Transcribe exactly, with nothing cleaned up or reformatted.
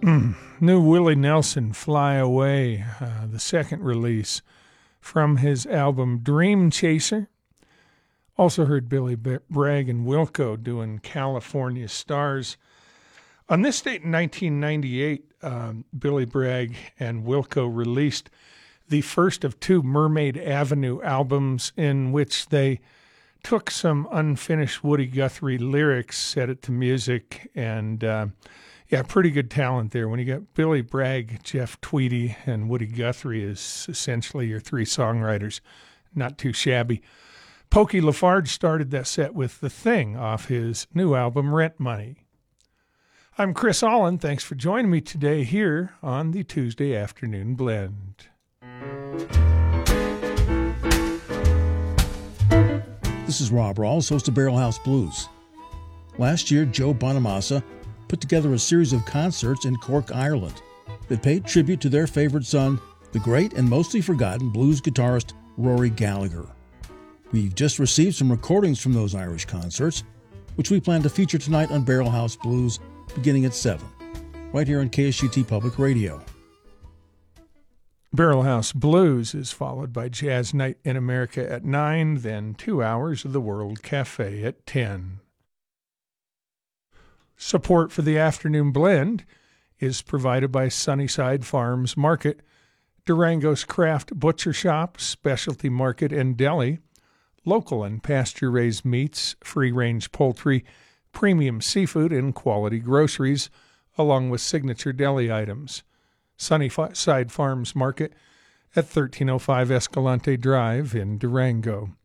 New Willie Nelson, Fly Away, uh, the second release from his album Dream Chaser. Also heard Billy Bragg and Wilco doing California Stars. On this date in nineteen ninety-eight, um, Billy Bragg and Wilco released the first of two Mermaid Avenue albums in which they took some unfinished Woody Guthrie lyrics, set it to music, and uh, yeah, pretty good talent there. When you got Billy Bragg, Jeff Tweedy, and Woody Guthrie as essentially your three songwriters, not too shabby. Pokey LaFarge started that set with The Thing off his new album Rent Money. I'm Chris Allen. Thanks for joining me today here on the Tuesday Afternoon Blend. This is Rob Rawls, host of Barrel House Blues. Last year, Joe Bonamassa put together a series of concerts in Cork, Ireland that paid tribute to their favorite son, the great and mostly forgotten blues guitarist Rory Gallagher. We've just received some recordings from those Irish concerts, which we plan to feature tonight on Barrel House Blues beginning at seven, right here on K S U T Public Radio. Barrel House Blues is followed by Jazz Night in America at nine, then two hours of the World Cafe at ten. Support for the Afternoon Blend is provided by Sunnyside Farms Market, Durango's Craft Butcher Shop, Specialty Market and Deli, local and pasture-raised meats, free-range poultry, premium seafood, and quality groceries, along with signature deli items. Sunnyside Farms Market at thirteen oh five Escalante Drive in Durango.